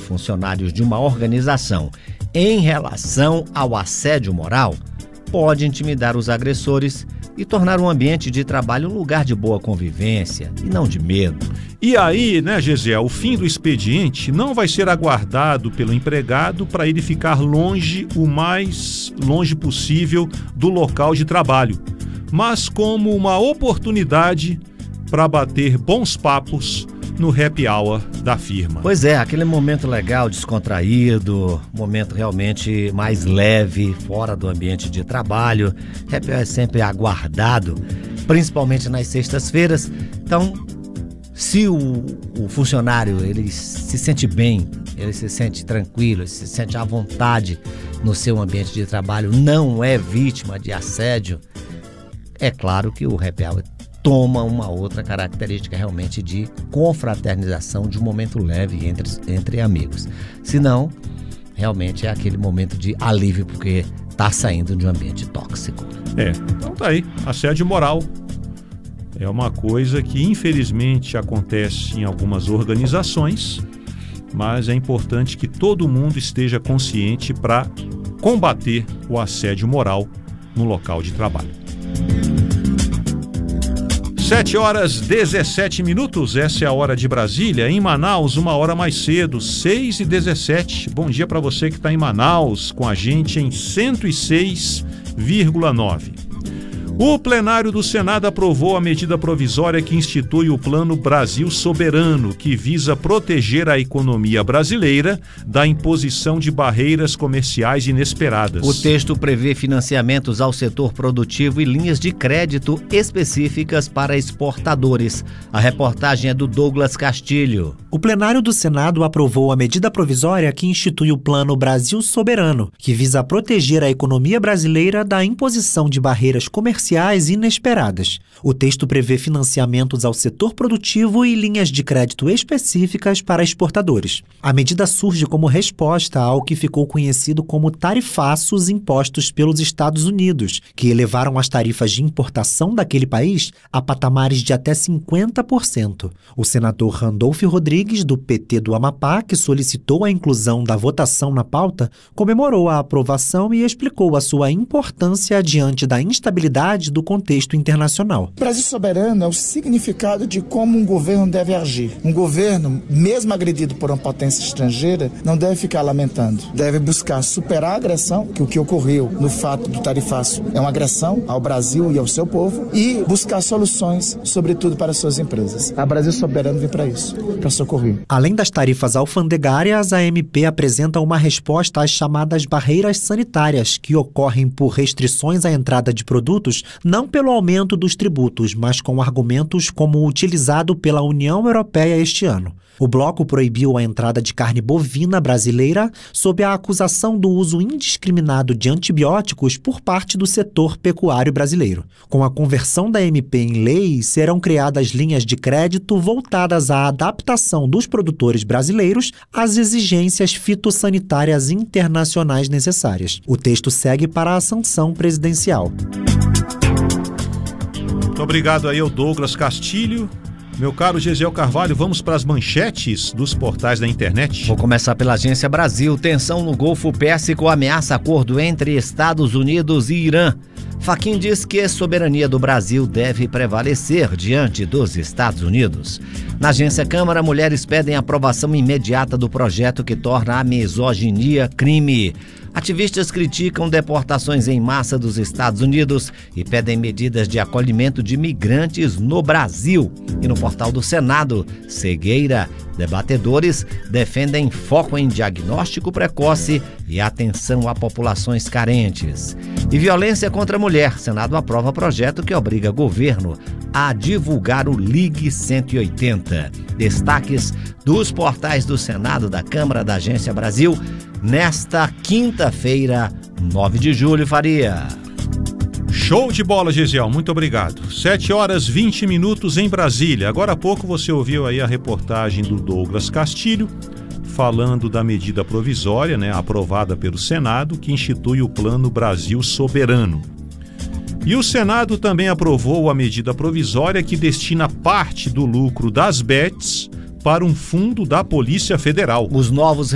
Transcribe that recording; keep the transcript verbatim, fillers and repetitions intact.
funcionários de uma organização em relação ao assédio moral pode intimidar os agressores e tornar o ambiente de trabalho um lugar de boa convivência e não de medo. E aí, né, Gesiel, o fim do expediente não vai ser aguardado pelo empregado para ele ficar longe, o mais longe possível do local de trabalho, mas como uma oportunidade para bater bons papos no happy hour da firma. Pois é, aquele momento legal, descontraído, momento realmente mais leve, fora do ambiente de trabalho. Happy hour é sempre aguardado, principalmente nas sextas-feiras. Então, se o, o funcionário ele se sente bem, ele se sente tranquilo, ele se sente à vontade no seu ambiente de trabalho, não é vítima de assédio, é claro que o happy hour toma uma outra característica realmente de confraternização, de um momento leve entre, entre amigos. Senão, realmente é aquele momento de alívio, porque está saindo de um ambiente tóxico. É, então tá aí, assédio moral. É uma coisa que infelizmente acontece em algumas organizações, mas é importante que todo mundo esteja consciente para combater o assédio moral no local de trabalho. sete horas e dezessete minutos, essa é a hora de Brasília. Em Manaus, uma hora mais cedo, seis e dezessete. Bom dia para você que está em Manaus, com a gente em cento e seis vírgula nove. O plenário do Senado aprovou a medida provisória que institui o Plano Brasil Soberano, que visa proteger a economia brasileira da imposição de barreiras comerciais inesperadas. O texto prevê financiamentos ao setor produtivo e linhas de crédito específicas para exportadores. A reportagem é do Douglas Castilho. O plenário do Senado aprovou a medida provisória que institui o Plano Brasil Soberano, que visa proteger a economia brasileira da imposição de barreiras comerciais inesperadas. O texto prevê financiamentos ao setor produtivo e linhas de crédito específicas para exportadores. A medida surge como resposta ao que ficou conhecido como tarifaços impostos pelos Estados Unidos, que elevaram as tarifas de importação daquele país a patamares de até cinquenta por cento. O senador Randolfo Rodrigues, do P T do Amapá, que solicitou a inclusão da votação na pauta, comemorou a aprovação e explicou a sua importância diante da instabilidade do contexto internacional. Brasil soberano é o significado de como um governo deve agir. Um governo, mesmo agredido por uma potência estrangeira, não deve ficar lamentando. Deve buscar superar a agressão, que o que ocorreu no fato do tarifaço é uma agressão ao Brasil e ao seu povo, e buscar soluções, sobretudo para suas empresas. A Brasil soberano vem para isso, para socorrer. Além das tarifas alfandegárias, a M P apresenta uma resposta às chamadas barreiras sanitárias, que ocorrem por restrições à entrada de produtos, não pelo aumento dos tributos, mas com argumentos como o utilizado pela União Europeia este ano. O bloco proibiu a entrada de carne bovina brasileira sob a acusação do uso indiscriminado de antibióticos por parte do setor pecuário brasileiro. Com a conversão da M P em lei, serão criadas linhas de crédito voltadas à adaptação dos produtores brasileiros às exigências fitossanitárias internacionais necessárias. O texto segue para a sanção presidencial. Muito obrigado aí ao Douglas Castilho. Meu caro Gesiel Carvalho, vamos para as manchetes dos portais da internet. Vou começar pela Agência Brasil. Tensão no Golfo Pérsico ameaça acordo entre Estados Unidos e Irã. Fachin diz que a soberania do Brasil deve prevalecer diante dos Estados Unidos. Na Agência Câmara, mulheres pedem aprovação imediata do projeto que torna a misoginia crime. Ativistas criticam deportações em massa dos Estados Unidos e pedem medidas de acolhimento de migrantes no Brasil. E no portal do Senado, cegueira, debatedores defendem foco em diagnóstico precoce e atenção a populações carentes. E violência contra a mulher, Senado aprova projeto que obriga governo a divulgar o Ligue cento e oitenta. Destaques dos portais do Senado, da Câmara, da Agência Brasil, nesta quinta-feira, nove de julho, Faria. Show de bola, Gesiel, muito obrigado. sete horas e vinte minutos em Brasília. Agora há pouco você ouviu aí a reportagem do Douglas Castilho, falando da medida provisória, né, aprovada pelo Senado, que institui o Plano Brasil Soberano. E o Senado também aprovou a medida provisória que destina parte do lucro das bets para um fundo da Polícia Federal. Os novos